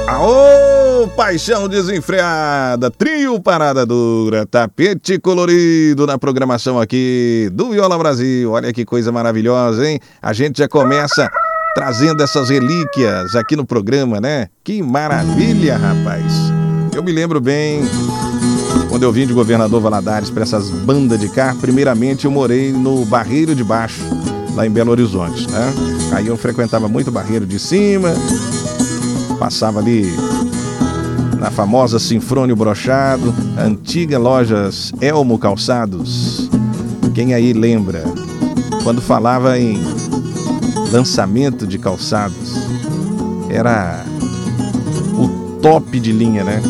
Aô, paixão desenfreada, trio Parada Dura, tapete colorido na programação aqui do Viola Brasil. Olha que coisa maravilhosa, hein? A gente já começa trazendo essas relíquias aqui no programa, né? Que maravilha, rapaz. Eu me lembro bem, quando eu vim de Governador Valadares para essas bandas de cá, primeiramente eu morei no Barreiro de Baixo, lá em Belo Horizonte, né? Aí eu frequentava muito o Barreiro de Cima, passava ali na famosa Sinfrônio Brochado, antiga lojas Elmo Calçados. Quem aí lembra? Quando falava em lançamento de calçados, era o top de linha, né?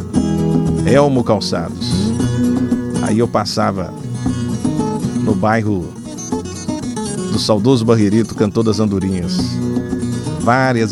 Elmo Calçados. Aí eu passava no bairro do saudoso Barreirito, Cantor das Andorinhas, várias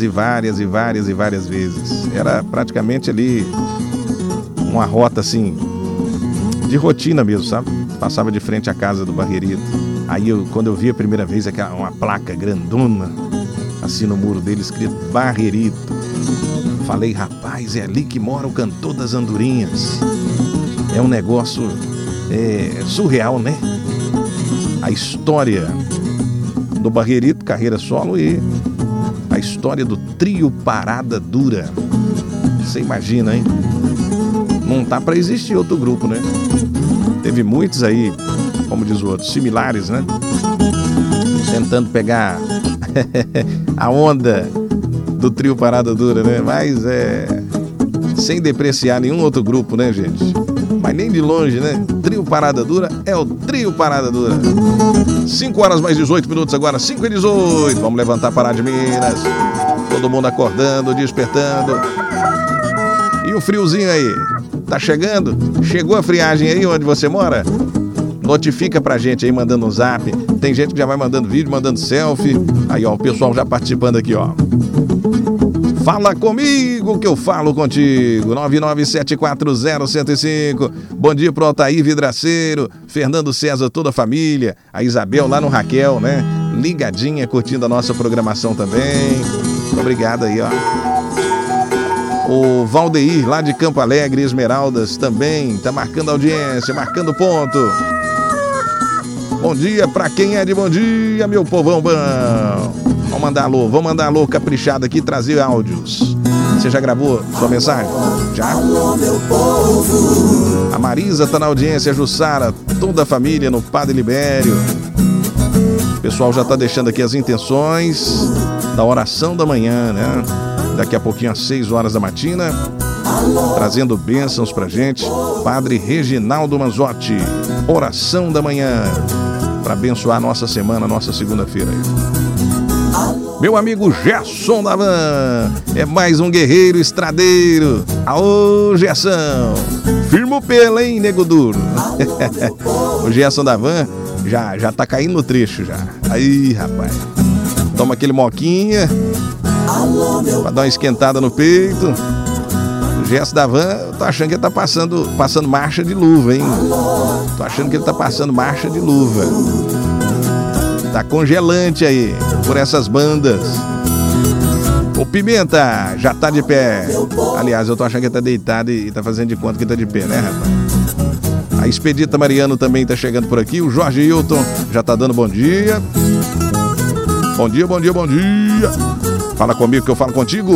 vezes. Era praticamente ali uma rota assim de rotina mesmo, sabe? Passava de frente à casa do Barreirito. Aí quando eu vi a primeira vez uma placa grandona assim no muro dele escrito Barreirito, falei, rapaz, é ali que mora o Cantor das Andorinhas. É um negócio surreal, né? A história do Barreirito, carreira solo, e a história do trio Parada Dura. Você imagina, hein? Não tá pra existir outro grupo, né? Teve muitos aí, como diz o outro, similares, né? Tentando pegar a onda do trio Parada Dura, né? Mas sem depreciar nenhum outro grupo, né, gente? Mas nem de longe, né? Trio Parada Dura é o trio Parada Dura. 5 horas mais 18 minutos agora, 5h18. Vamos levantar Pará de Minas. Todo mundo acordando, despertando. E o friozinho aí? Tá chegando? Chegou a friagem aí onde você mora? Notifica pra gente aí, mandando um zap. Tem gente que já vai mandando vídeo, mandando selfie. Aí, ó, o pessoal já participando aqui, ó. Fala comigo que eu falo contigo. 997401005. Bom dia pro Altair Vidraceiro, Fernando César, toda a família. A Isabel lá no Raquel, né? Ligadinha, curtindo a nossa programação também. Obrigado aí, ó. O Valdeir, lá de Campo Alegre, Esmeraldas, também tá marcando audiência, marcando ponto. Bom dia pra quem é de bom dia, meu povão bom. Vamos mandar alô caprichado aqui, trazer áudios. Você já gravou sua mensagem? Já? A Marisa tá na audiência, a Jussara, toda a família no Padre Libério. O pessoal já tá deixando aqui as intenções da oração da manhã, né? Daqui a pouquinho às 6 horas da matina, trazendo bênçãos pra gente. Padre Reginaldo Manzotti, oração da manhã, para abençoar a nossa semana, nossa segunda-feira aí. Meu amigo Gerson da Van, é mais um guerreiro estradeiro. Aô, Gerson, firma o pelo, hein, nego duro. O Gerson da Van já tá caindo no trecho já. Aí, rapaz, toma aquele moquinha pra dar uma esquentada no peito. O Gerson da Van, eu tô achando que ele tá passando marcha de luva, hein? Tô achando que ele tá passando marcha de luva. Tá congelante aí, por essas bandas. O Pimenta já tá de pé. Aliás, eu tô achando que ele tá deitado e tá fazendo de conta que tá de pé, né, rapaz? A Expedita Mariano também tá chegando por aqui. O Jorge Hilton já tá dando bom dia. Bom dia, bom dia, bom dia. Fala comigo que eu falo contigo.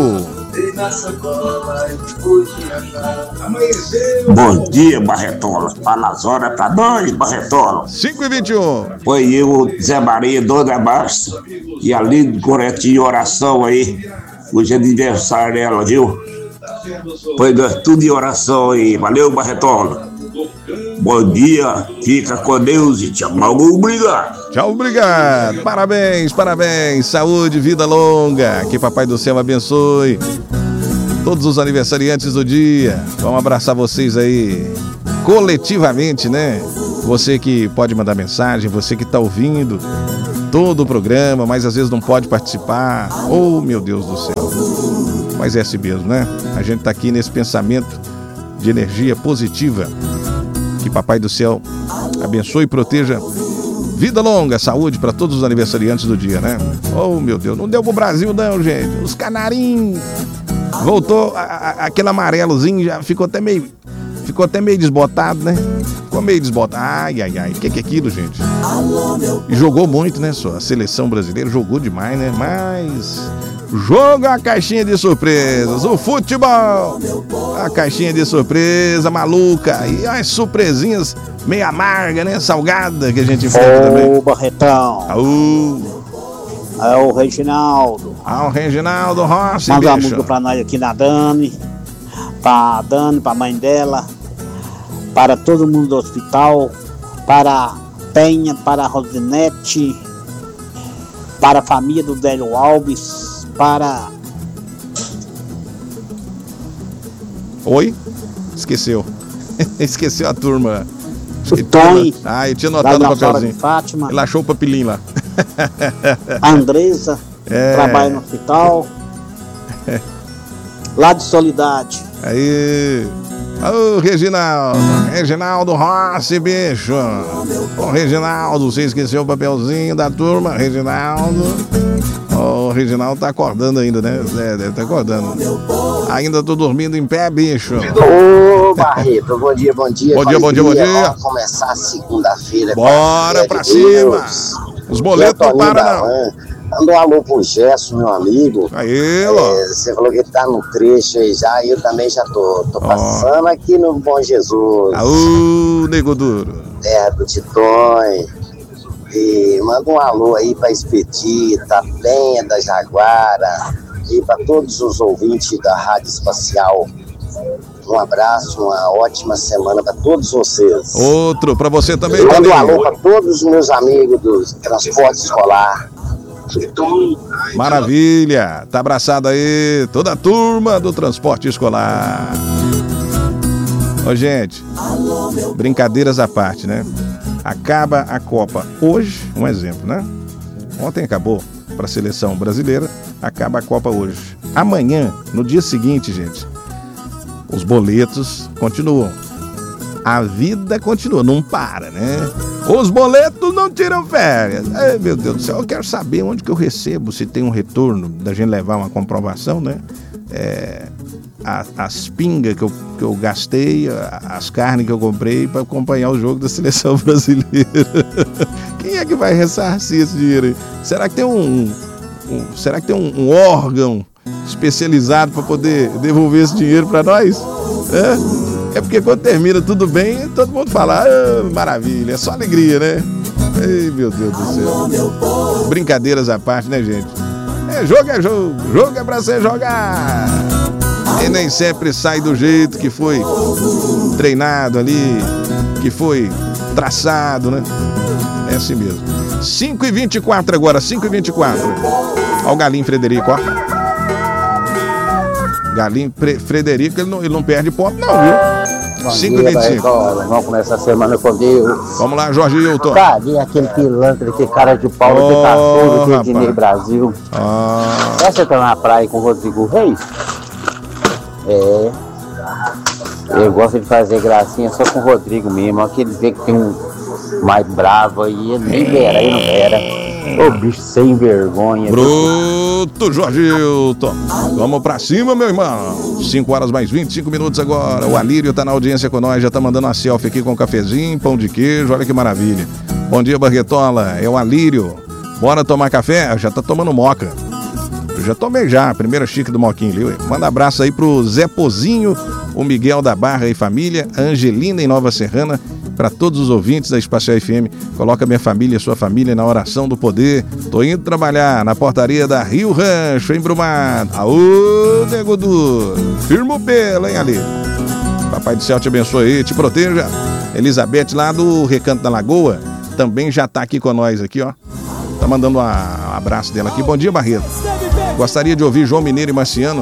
Bom dia, Barretola. Fala as horas pra nós, Barretola. 5h21. Foi eu, Zé Maria, Dona Márcia e a Linde Coretinho, oração aí. Hoje é aniversário dela, viu? Foi tudo em oração aí. Valeu, Barretola. Bom dia, fica com Deus e tchau, obrigado. Tchau, obrigado. Parabéns, parabéns. Saúde, vida longa. Que Papai do Céu abençoe todos os aniversariantes do dia. Vamos abraçar vocês aí coletivamente, né? Você que pode mandar mensagem, você que tá ouvindo todo o programa, mas às vezes não pode participar. Oh, meu Deus do céu. Mas é assim mesmo, né? A gente tá aqui nesse pensamento de energia positiva. Que Papai do Céu abençoe e proteja. Vida longa, saúde para todos os aniversariantes do dia, né? Oh, meu Deus, não deu pro Brasil não, gente. Os canarinhos. Voltou aquele amarelozinho, já ficou até meio desbotado, né? Ficou meio desbotado. Ai. O que é aquilo, gente? E jogou muito, né, só? A seleção brasileira jogou demais, né? Mas jogo é uma caixinha de surpresas. O futebol, a caixinha de surpresa maluca. E as surpresinhas meio amarga, né? Salgada que a gente enfrenta também. Ô, Barretão. É o Reginaldo. O Reginaldo Rossi, manda uma música pra nós aqui da Dani. Pra Dani, pra mãe dela. Para todo mundo do hospital. Para a Penha, para a Rosinete. Para a família do Délio Alves. Para... Oi? Esqueceu. Esqueceu a turma. O Tony. Eu tinha notado o papelzinho. Fátima. Ele achou o papelinho lá. A Andressa, trabalha no hospital. Lá de Solidade. Aí. Ô, Reginaldo Rossi, bicho. Ô, Reginaldo, você esqueceu o papelzinho da turma, Reginaldo. O Reginaldo tá acordando ainda, né? Deve tá acordando. Ainda tô dormindo em pé, bicho. Ô, Barreto, bom dia. Bom dia. Vamos começar a segunda-feira. Bora pra cima. Os boletos não param, não. Manda um alô pro Gerson, meu amigo. Aí, você falou que tá no trecho aí já, eu também já tô passando aqui no Bom Jesus. Nego Duro. Terra do Titói. E manda um alô aí pra Expedita, Penha da Jaguara e pra todos os ouvintes da Rádio Espacial. Um abraço, uma ótima semana para todos vocês. Outro para você também. Manda um alô para todos os meus amigos do transporte escolar. Maravilha, tá abraçado aí toda a turma do transporte escolar. Ô, gente, brincadeiras à parte, né? Acaba a Copa hoje, um exemplo, né? Ontem acabou para a seleção brasileira, acaba a Copa hoje. Amanhã, no dia seguinte, gente, os boletos continuam. A vida continua, não para, né? Os boletos não tiram férias. Ai, meu Deus do céu, eu quero saber onde que eu recebo, se tem um retorno da gente levar uma comprovação, né? As pingas que eu gastei, as carnes que eu comprei para acompanhar o jogo da seleção brasileira. Quem é que vai ressarcir esse dinheiro aí? Será que tem um órgão especializado para poder devolver esse dinheiro para nós? É porque quando termina tudo bem, todo mundo fala, maravilha, é só alegria, né? Ei, meu Deus do céu. Brincadeiras à parte, né, gente? Jogo é jogo, jogo é pra ser jogar. E nem sempre sai do jeito que foi treinado ali, que foi traçado, né? É assim mesmo. 5h24 agora, 5h24. Olha o Galinho Frederico, ó. Galinho Frederico, ele não perde ponto, não, viu? 5h25. Vamos começar a semana com Deus. Vamos lá, Jorge Hilton. Cadê aquele pilantra, aquele cara de pau, que tá todo do Ednei Brasil? Você tá na praia com o Rodrigo Reis? Eu gosto de fazer gracinha só com o Rodrigo mesmo. Aquele vê que tem um mais bravo aí, ele nem vera, ele não vera. Ô bicho sem vergonha. Bruto, Jorge Hilton. Vamos pra cima, meu irmão. 5 horas mais 25 minutos agora. O Alírio tá na audiência com nós, já tá mandando uma selfie aqui com cafezinho, pão de queijo, olha que maravilha. Bom dia, Barretola, é o Alírio. Bora tomar café? Já tá tomando moca. Eu já tomei já, a primeira xícara do moquinho ali. Manda abraço aí pro Zé Pozinho, o Miguel da Barra e família, a Angelina em Nova Serrana, para todos os ouvintes da Espacial FM. Coloca minha família e sua família na oração do poder. Tô indo trabalhar na portaria da Rio Rancho, em Brumado. Aô, Nego Duro. Firma o pelo, hein, ali. Papai do céu te abençoe aí, te proteja. Elizabeth lá do Recanto da Lagoa também já tá aqui com nós aqui, ó. Tá mandando um abraço dela aqui. Bom dia, Barreto. Gostaria de ouvir João Mineiro e Marciano.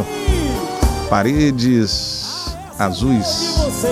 Paredes Azuis.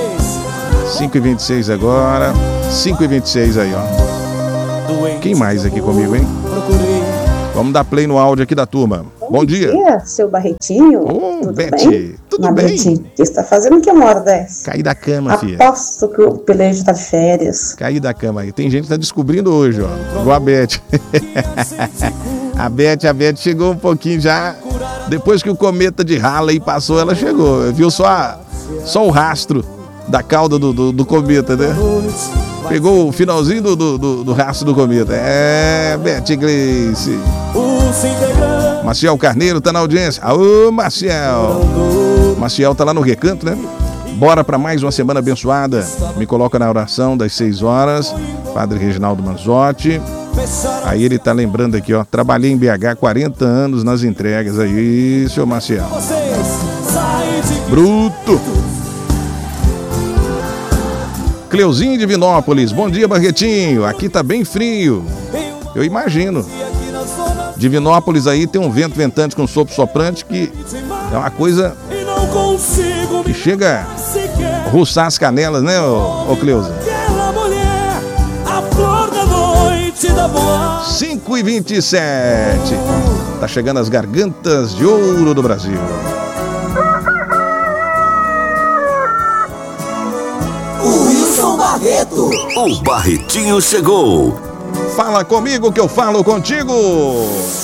5h26 agora. 5h26 aí, ó. Quem mais aqui comigo, hein? Vamos dar play no áudio aqui da turma. Bom dia, seu Barretinho. Tudo Bete, tudo bem? O que você tá fazendo que uma hora dessa? Caí da cama, filha. Aposto que o Pelejo tá de férias. Caí da cama aí. Tem gente que tá descobrindo hoje, ó. Igual a Bete. A Bete chegou um pouquinho já Depois que o cometa de Halley passou, ela chegou. Viu só o rastro da cauda do cometa, né? Pegou o finalzinho do rastro do cometa. Beth Gleice. Maciel Carneiro tá na audiência. Ô, Maciel. Maciel tá lá no Recanto, né? Bora para mais uma semana abençoada. Me coloca na oração das 6 horas. Padre Reginaldo Manzotti. Aí ele tá lembrando aqui, ó. Trabalhei em BH 40 anos nas entregas. Aí, seu Maciel. Bruto. Cleuzinho de Vinópolis. Bom dia, Barretinho. Aqui tá bem frio. Eu imagino. Divinópolis aí tem um vento ventante com sopro soprante que é uma coisa que chega a ruçar as canelas, né, ô Cleusa? 5h27. Tá chegando as gargantas de ouro do Brasil. Wilson Barreto. O Barretinho chegou. Fala comigo que eu falo contigo.